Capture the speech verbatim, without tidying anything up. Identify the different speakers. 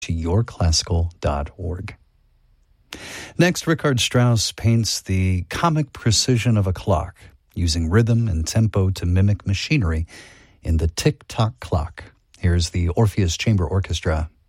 Speaker 1: to your classical dot org. Next, Richard Strauss paints the comic precision of a clock, using rhythm and tempo to mimic machinery in the tick-tock clock. Here's the Orpheus Chamber Orchestra.